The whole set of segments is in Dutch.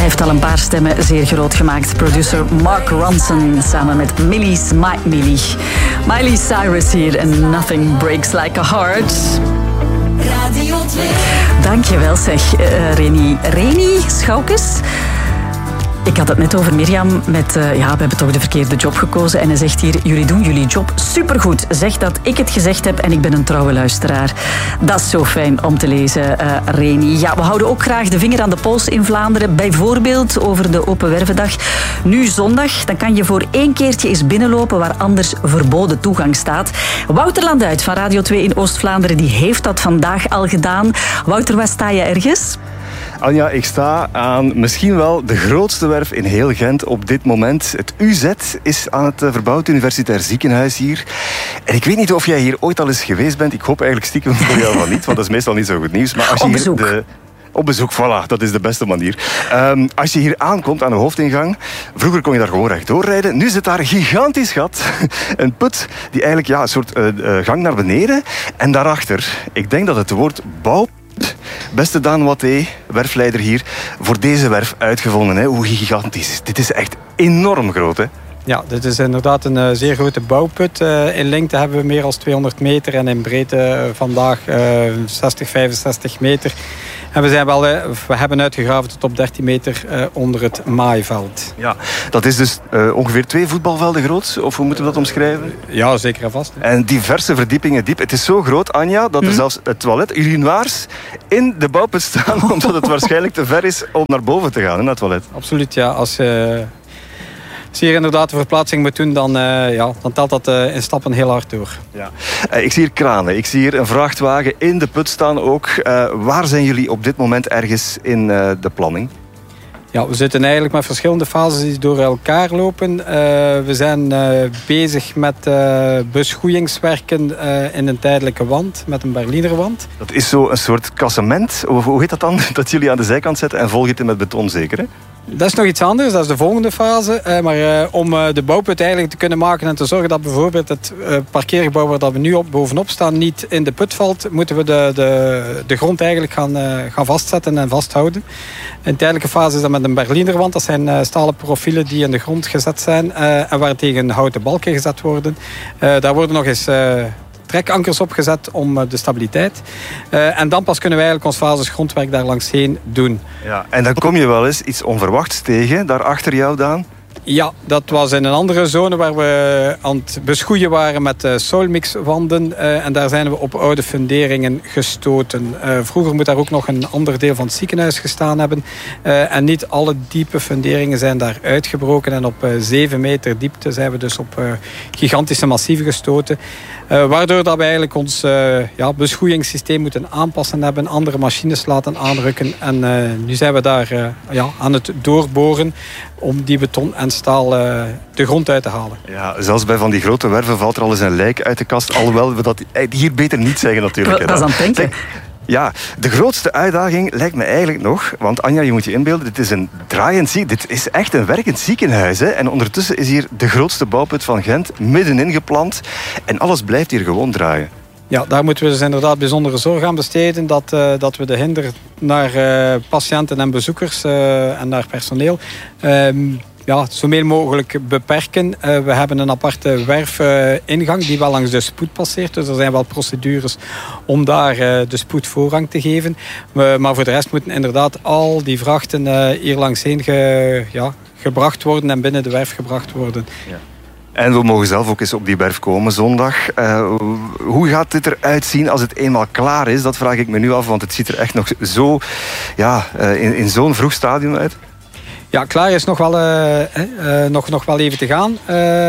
heeft al een paar stemmen zeer groot gemaakt. Producer Mark Ronson samen met Millie Cyrus hier en Nothing Breaks Like a Heart. Radio 2. Dankjewel zeg, Reni Schoukes. Ik had het net over Mirjam met, we hebben toch de verkeerde job gekozen. En hij zegt hier, jullie doen jullie job supergoed. Zeg dat ik het gezegd heb en ik ben een trouwe luisteraar. Dat is zo fijn om te lezen, Reni. Ja, we houden ook graag de vinger aan de pols in Vlaanderen. Bijvoorbeeld over de Open Wervendag. Nu zondag, dan kan je voor 1 keertje eens binnenlopen waar anders verboden toegang staat. Wouter Landuit van Radio 2 in Oost-Vlaanderen, die heeft dat vandaag al gedaan. Wouter, waar sta je ergens? Anja, ik sta aan misschien wel de grootste werf in heel Gent op dit moment. Het UZ is aan het verbouwd universitair ziekenhuis hier. En ik weet niet of jij hier ooit al eens geweest bent. Ik hoop eigenlijk stiekem voor jou van niet, want dat is meestal niet zo goed nieuws. Maar als je op bezoek. Op bezoek, voilà, dat is de beste manier. Als je hier aankomt aan de hoofdingang, vroeger kon je daar gewoon rechtdoor rijden. Nu zit daar een gigantisch gat. Een put die eigenlijk een soort gang naar beneden. En daarachter, ik denk dat het woord bouw... Beste Daan Watté, werfleider hier, voor deze werf uitgevonden. Hè? Hoe gigantisch. Dit is echt enorm groot, hè? Ja, dit is inderdaad een zeer grote bouwput. In lengte hebben we meer dan 200 meter en in breedte vandaag 60, 65 meter. En we hebben uitgegraven tot op 13 meter onder het maaiveld. Ja, dat is dus ongeveer 2 voetbalvelden groot, of hoe moeten we dat omschrijven? Ja, zeker en vast. Hè. En diverse verdiepingen diep. Het is zo groot, Anja, dat er zelfs het toilet, urinoirs, in de bouwput staan, omdat het waarschijnlijk te ver is om naar boven te gaan, naar het toilet. Absoluut, ja. Als je hier inderdaad de verplaatsing moet doen, dan telt dat in stappen heel hard door. Ja. Ik zie hier kranen, ik zie hier een vrachtwagen in de put staan ook. Waar zijn jullie op dit moment ergens in de planning? Ja, we zitten eigenlijk met verschillende fases die door elkaar lopen. We zijn bezig met beschoeiingswerken in een tijdelijke wand, met een Berlinerwand. Dat is zo een soort kassement, of hoe heet dat dan? Dat jullie aan de zijkant zetten en volgieten met beton zeker, hè? Dat is nog iets anders, dat is de volgende fase. Maar om de bouwput eigenlijk te kunnen maken en te zorgen dat bijvoorbeeld het parkeergebouw waar dat we nu bovenop staan niet in de put valt, moeten we de grond eigenlijk gaan vastzetten en vasthouden. In de tijdelijke fase is dat met een Berlinerwand. Dat zijn stalen profielen die in de grond gezet zijn en waar tegen houten balken gezet worden. Daar worden nog eens trekankers opgezet om de stabiliteit. En dan pas kunnen wij eigenlijk ons fasisgrondwerk daar langs heen doen. Ja, en dan kom je wel eens iets onverwachts tegen, daar achter jou, Daan? Ja, dat was in een andere zone waar we aan het beschoeien waren met soilmixwanden. En daar zijn we op oude funderingen gestoten. Vroeger moet daar ook nog een ander deel van het ziekenhuis gestaan hebben. En niet alle diepe funderingen zijn daar uitgebroken. En op 7 meter diepte zijn we dus op gigantische massieven gestoten. Waardoor dat we eigenlijk ons beschoeiingssysteem moeten aanpassen hebben. Andere machines laten aanrukken. En nu zijn we daar aan het doorboren om die beton en staal de grond uit te halen. Ja, zelfs bij van die grote werven valt er al eens een lijk uit de kast. Alhoewel we dat hier beter niet zeggen natuurlijk. Dat is aan het denken. Ja, de grootste uitdaging lijkt me eigenlijk nog... Want Anja, je moet je inbeelden, dit is een draaiend ziekenhuis. Dit is echt een werkend ziekenhuis. Hè? En ondertussen is hier de grootste bouwput van Gent middenin geplant. En alles blijft hier gewoon draaien. Ja, daar moeten we dus inderdaad bijzondere zorg aan besteden. Dat we de hinder naar patiënten en bezoekers en naar personeel zo meer mogelijk beperken. We hebben een aparte werfingang die wel langs de spoed passeert. Dus er zijn wel procedures om daar de spoed voorrang te geven. Maar voor de rest moeten inderdaad al die vrachten hier langs heen gebracht worden en binnen de werf gebracht worden. Ja. En we mogen zelf ook eens op die werf komen zondag. Hoe gaat dit eruit zien als het eenmaal klaar is? Dat vraag ik me nu af, want het ziet er echt nog zo in zo'n vroeg stadium uit. Ja, klaar is nog wel even te gaan.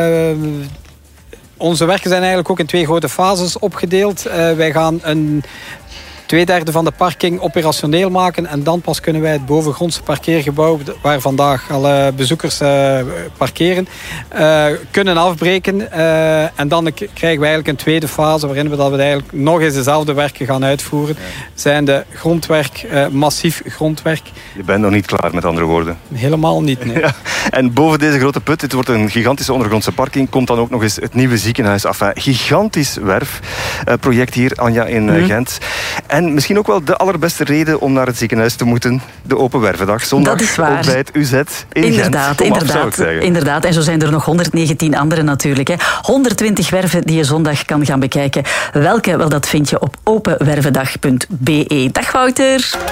Onze werken zijn eigenlijk ook in 2 grote fases opgedeeld. Wij gaan een 2/3 van de parking operationeel maken. En dan pas kunnen wij het bovengrondse parkeergebouw, waar vandaag alle bezoekers parkeren, kunnen afbreken. En dan krijgen we eigenlijk een tweede fase waarin we eigenlijk nog eens dezelfde werken gaan uitvoeren. Zijn de grondwerk, massief grondwerk. Je bent nog niet klaar, met andere woorden. Helemaal niet, nee. Ja. En boven deze grote put, het wordt een gigantische ondergrondse parking, komt dan ook nog eens het nieuwe ziekenhuis af. Gigantisch werfproject hier, Anja, in Gent. En misschien ook wel de allerbeste reden om naar het ziekenhuis te moeten. De Open Wervendag. Zondag dat is waar. ook bij het UZ in Gent. Inderdaad. En zo zijn er nog 119 andere natuurlijk. Hè. 120 werven die je zondag kan gaan bekijken. Welke? Wel, dat vind je op openwervendag.be. Dag Wouter.